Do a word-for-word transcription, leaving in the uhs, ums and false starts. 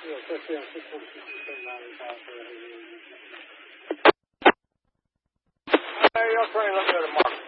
Yeah, especially on six one six ninety-five. Hey, y'all try and let me know tomorrow.